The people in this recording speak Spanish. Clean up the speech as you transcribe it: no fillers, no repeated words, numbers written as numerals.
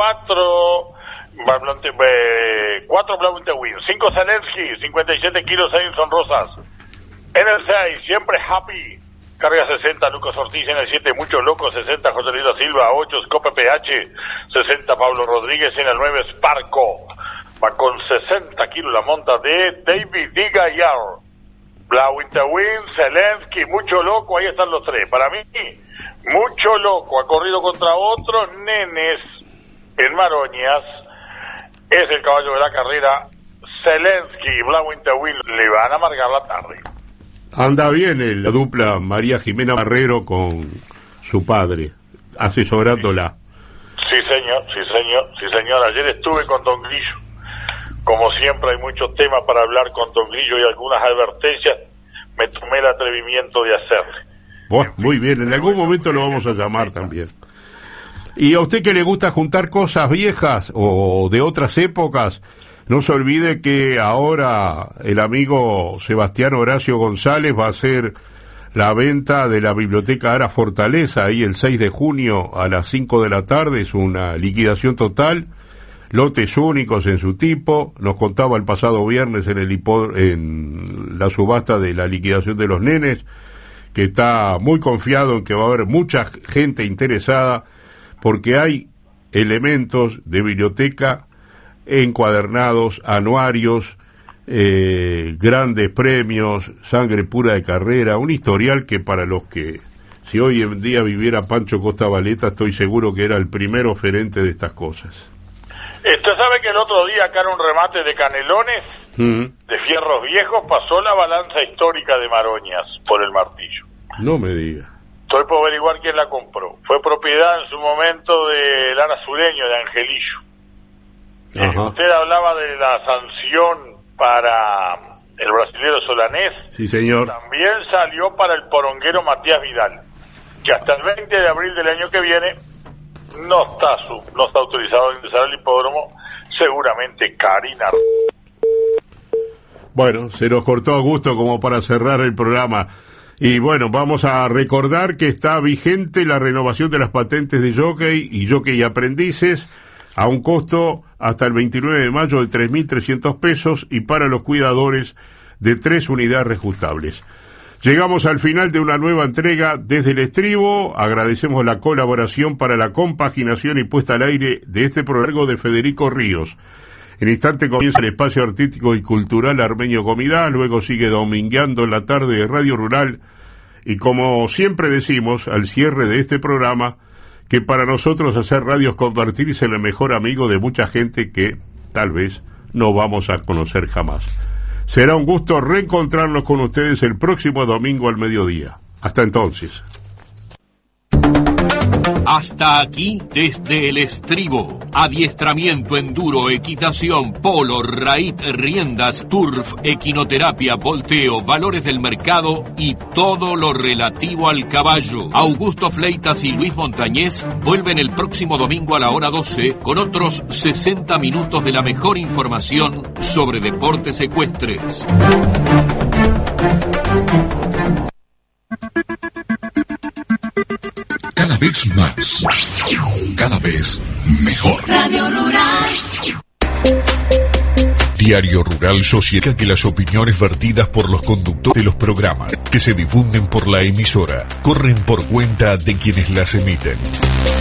4 Blauentewin, 5 Zelensky, 57 kilos Edinson Rosas. En el 6, siempre Happy, carga 60 Lucas Ortiz. En el 7, Mucho Loco, 60 José Luis da Silva. 8 Scope PH, 60 Pablo Rodríguez. En el 9, Sparco, va con 60 kilos la monta de David Digayar. Blauentewin, Zelensky, Mucho Loco, ahí están los 3. Para mí, Mucho Loco ha corrido contra otros nenes en Maroñas, es el caballo de la carrera. Zelensky y Blauentewin le van a amargar la tarde. Anda bien la dupla María Jimena Barrero con su padre, asesorándola. Sí señor. Ayer estuve con Don Grillo. Como siempre hay muchos temas para hablar con Don Grillo y algunas advertencias me tomé el atrevimiento de hacerle. Bueno, muy bien, en algún momento lo vamos a llamar también. Y a usted que le gusta juntar cosas viejas o de otras épocas, no se olvide que ahora el amigo Sebastián Horacio González va a hacer la venta de la Biblioteca Ara Fortaleza, ahí el 6 de junio a las 5 de la tarde, es una liquidación total, lotes únicos en su tipo. Nos contaba el pasado viernes en la subasta de la liquidación de los nenes, que está muy confiado en que va a haber mucha gente interesada, porque hay elementos de biblioteca encuadernados, anuarios, grandes premios, sangre pura de carrera, un historial que para los que, si hoy en día viviera Pancho Costa Valeta, estoy seguro que era el primer oferente de estas cosas. Usted sabe que el otro día acá en un remate de canelones, de fierros viejos, pasó la balanza histórica de Maroñas por el martillo. No me diga. Estoy por averiguar quién la compró. Fue propiedad en su momento de Lara Sureño, de Angelillo. Usted hablaba de la sanción para el brasilero Solanés. Sí, señor. También salió para el poronguero Matías Vidal, que hasta el 20 de abril del año que viene no está autorizado a ingresar al hipódromo, seguramente Karina. Bueno, se nos cortó a gusto como para cerrar el programa. Y bueno, vamos a recordar que está vigente la renovación de las patentes de jockey y jockey aprendices a un costo hasta el 29 de mayo de 3.300 pesos y para los cuidadores de 3 unidades reajustables. Llegamos al final de una nueva entrega desde el estribo. Agradecemos la colaboración para la compaginación y puesta al aire de este programa de Federico Ríos. En instante comienza el espacio artístico y cultural Armenio Comidá, luego sigue domingueando en la tarde de Radio Rural y como siempre decimos al cierre de este programa, que para nosotros hacer radio es convertirse en el mejor amigo de mucha gente que tal vez no vamos a conocer jamás. Será un gusto reencontrarnos con ustedes el próximo domingo al mediodía. Hasta entonces. Hasta aquí desde el estribo. Adiestramiento, enduro, equitación, polo, raíz, riendas, turf, equinoterapia, volteo, valores del mercado y todo lo relativo al caballo. Augusto Fleitas y Luis Montañés vuelven el próximo domingo a la hora 12 con otros 60 minutos de la mejor información sobre deportes ecuestres. Cada vez más, cada vez mejor. Radio Rural. Diario Rural sostiene que las opiniones vertidas por los conductores de los programas que se difunden por la emisora corren por cuenta de quienes las emiten.